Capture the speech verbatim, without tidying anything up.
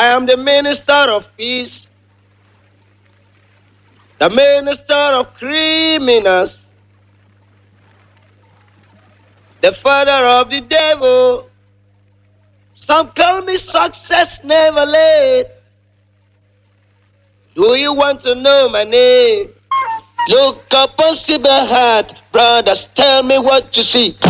am the minister of peace, the minister of criminals, the father of the devil. Some call me success never late. Do you want to know my name? Look up on Siber Heart, brothers, tell me what you see.